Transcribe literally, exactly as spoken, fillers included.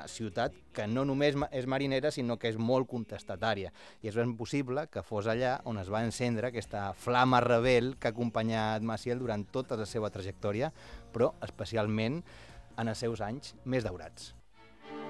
ciutat que no només és marinera, sinó que és molt contestatària. I és ben possible que fos allà on es va encendre aquesta flama rebel que ha acompanyat Maciel durant tota la seva trajectòria, però especialment en els seus anys més daurats.